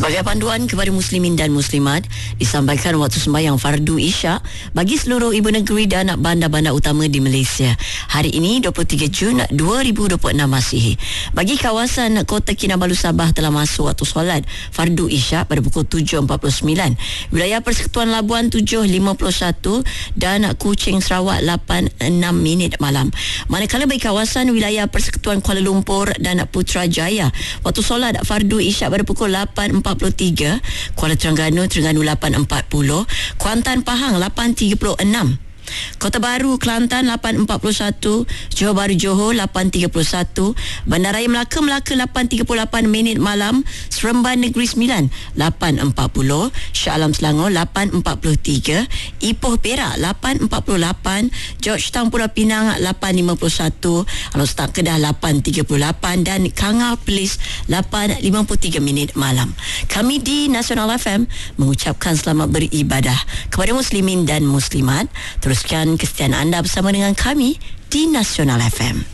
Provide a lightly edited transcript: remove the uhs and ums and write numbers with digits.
Sebagai panduan kepada muslimin dan muslimat, disampaikan waktu sembahyang fardu Isyak bagi seluruh ibu negeri dan bandar-bandar utama di Malaysia. Hari ini 23 Jun 2026 Masihi. Bagi kawasan Kota Kinabalu Sabah telah masuk waktu solat fardu Isyak pada pukul 7.49. Wilayah Persekutuan Labuan 7.51 dan Kuching Sarawak 8.06 malam. Manakala bagi kawasan wilayah Persekutuan Kuala Lumpur dan Putrajaya, waktu solat fardu Isyak pada pukul 8.43, Kuala Terengganu 8.40, Kuantan Pahang 8.36, Kota Baru Kelantan 8.41, Johor Bahru Johor 8.31, Bandaraya Melaka 8.38 malam, Seremban Negeri Sembilan 8.40, Shah Alam Selangor 8.43, Ipoh Perak 8.48, Georgetown Pulau Pinang 8.51, Alor Kedah 8.38 dan Kangar Perlis 8.53 malam. Kami di Nasional FM mengucapkan selamat beribadah kepada muslimin dan muslimat. Teruskan kesetiaan anda bersama dengan kami di Nasional FM.